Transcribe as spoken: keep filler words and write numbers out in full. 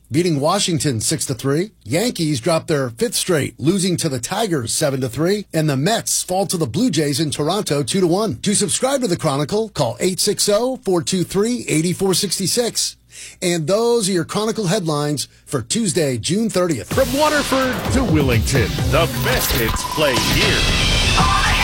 beating Washington six to three. Yankees drop their fifth straight, losing to the Tigers seven to three. And the Mets fall to the Blue Jays in Toronto two to one. To subscribe to the Chronicle, call eight six zero, four two three, eight four six six. And those are your Chronicle headlines for Tuesday, June thirtieth. From Waterford to Willington, the best hits play here.